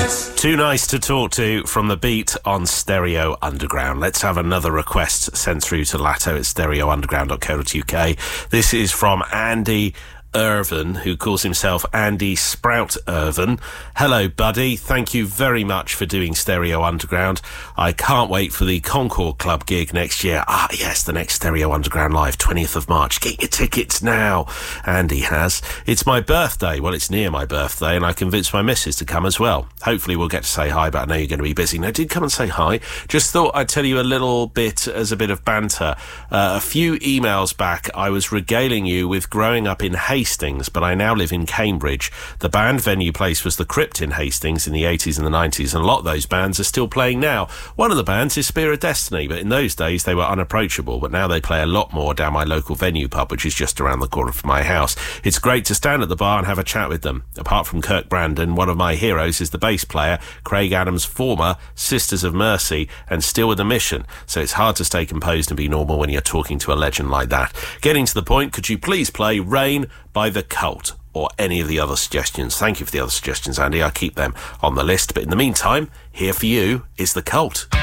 Too nice to talk to from The Beat on Stereo Underground. Let's have another request sent through to Latto at stereounderground.co.uk. This is from Andy Irvin, who calls himself Andy Sprout Irvin. Hello, buddy. Thank you very much for doing Stereo Underground. I can't wait for the Concord Club gig next year. Yes, the next Stereo Underground Live, 20th of March. Get your tickets now. Andy has. It's my birthday. Well, it's near my birthday, and I convinced my missus to come as well. Hopefully we'll get to say hi, but I know you're going to be busy. No, did come and say hi. Just thought I'd tell you a little bit as a bit of banter. A few emails back, I was regaling you with growing up in Hastings, but I now live in Cambridge. The band venue place was the Crypt in Hastings in the 80s and the 90s, and a lot of those bands are still playing now. One of the bands is Spear of Destiny, but in those days they were unapproachable, but now they play a lot more down my local venue pub, which is just around the corner from my house. It's great to stand at the bar and have a chat with them. Apart from Kirk Brandon, one of my heroes is the bass player, Craig Adams' former Sisters of Mercy, and still with a mission, so it's hard to stay composed and be normal when you're talking to a legend like that. Getting to the point, could you please play Rain by The Cult, or any of the other suggestions? Thank you for the other suggestions, Andy. I'll keep them on the list. But in the meantime, here for you is The Cult.